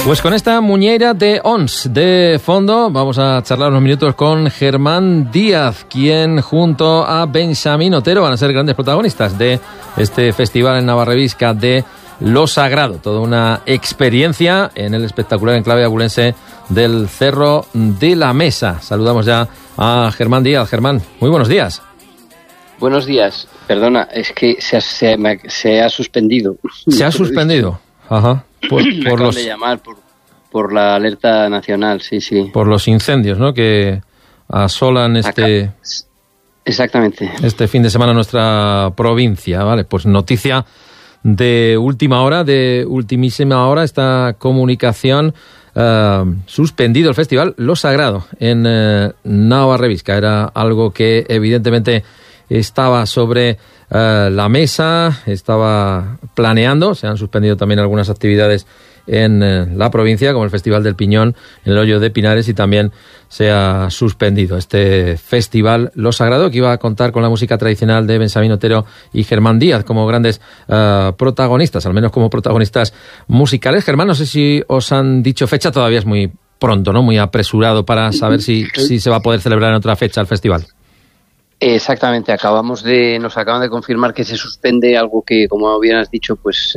Pues con esta muñeira de Ons de fondo vamos a charlar unos minutos con Germán Díaz, quien junto a Benjamín Otero van a ser grandes protagonistas de este festival en Navarrevisca de Lo Sagrado. Toda una experiencia en el espectacular enclave abulense del Cerro de la Mesa. Saludamos ya a Germán Díaz. Germán, muy buenos días. Buenos días. Perdona, es que se ha suspendido. ¿Se ha suspendido? Ajá. Por los... de llamar por la alerta nacional, sí. Por los incendios, ¿no?, que asolan Exactamente. Este fin de semana nuestra provincia, ¿vale? Pues noticia de última hora, de ultimísima hora, esta comunicación, suspendido el festival Lo Sagrado en Navarrevisca. Era algo que evidentemente estaba sobre la mesa, estaba planeando. Se han suspendido también algunas actividades en la provincia, como el Festival del Piñón en el Hoyo de Pinares, y también se ha suspendido este festival Lo Sagrado, que iba a contar con la música tradicional de Benjamín Otero y Germán Díaz como grandes protagonistas, al menos como protagonistas musicales. Germán, no sé si os han dicho fecha, todavía es muy pronto, ¿no?, muy apresurado para saber si se va a poder celebrar en otra fecha el festival. Exactamente, nos acaban de confirmar que se suspende, algo que, como bien has dicho, pues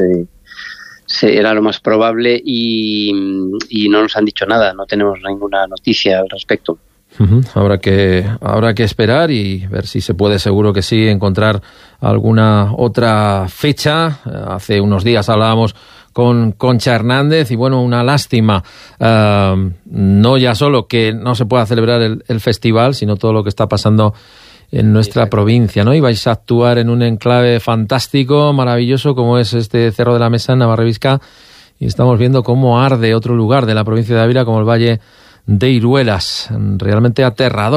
era lo más probable, y no nos han dicho nada, no tenemos ninguna noticia al respecto. Habrá que esperar y ver si se puede, seguro que sí, encontrar alguna otra fecha. Hace unos días hablábamos con Concha Hernández y bueno, una lástima, no ya solo que no se pueda celebrar el festival, sino todo lo que está pasando en nuestra provincia, ¿no? Y vais a actuar en un enclave fantástico, maravilloso, como es este Cerro de la Mesa en Navarrevisca, y estamos viendo cómo arde otro lugar de la provincia de Ávila, como el Valle de Iruelas. Realmente aterrador.